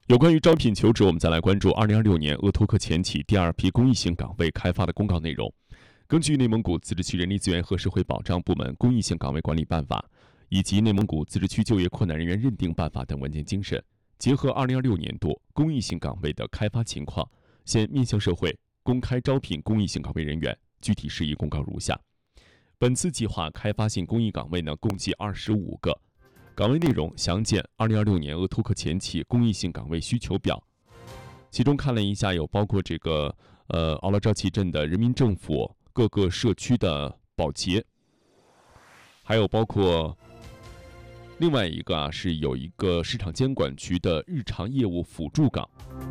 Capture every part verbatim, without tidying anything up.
有关于招聘求职，我们再来关注二零二六年鄂托克前起第二批公益性岗位开发的公告内容。根据内蒙古自治区人力资源和社会保障部门公益性岗位管理办法以及内蒙古自治区就业困难人员认定办法等文件精神，结合二零二六年度公益性岗位的开发情况，现面向社会公开招聘公益性岗位人员，具体事宜公告如下。本次计划开发性公益岗位呢，共计二十五个。岗位内容详见二零二六年鄂托克前起公益性岗位需求表。其中看了一下，有包括这个呃敖拉昭旗镇的人民政府各个社区的保洁，还有包括另外一个啊是有一个市场监管局的日常业务辅助岗。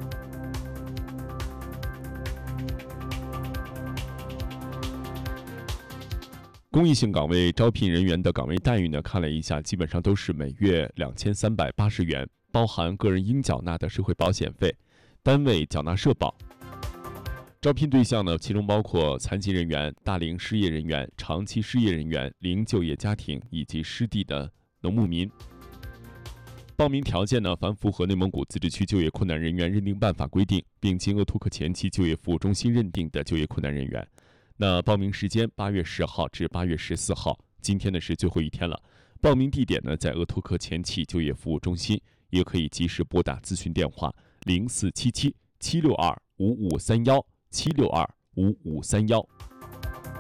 公益性岗位招聘人员的岗位待遇呢，看了一下，基本上都是每月两千三百八十元，包含个人应缴纳的社会保险费，单位缴纳社保。招聘对象呢，其中包括残疾人员、大龄失业人员、长期失业人员、零就业家庭以及失地的农牧民。报名条件呢，凡符合内蒙古自治区就业困难人员认定办法规定，并经鄂托克前期就业服务中心认定的就业困难人员。那报名时间八月十号至八月十四号，今天呢是最后一天了。报名地点呢在鄂托克前起就业服务中心，也可以及时拨打咨询电话零四七七七六二五五三幺七六二五五三幺。